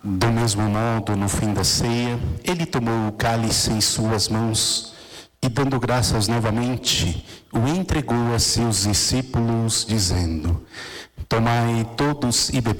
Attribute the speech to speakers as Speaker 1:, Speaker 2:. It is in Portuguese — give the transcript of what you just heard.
Speaker 1: Do mesmo modo, no fim da ceia, ele tomou o cálice em suas mãos e, dando graças novamente, o entregou a seus discípulos, dizendo: Tomai todos e bebei.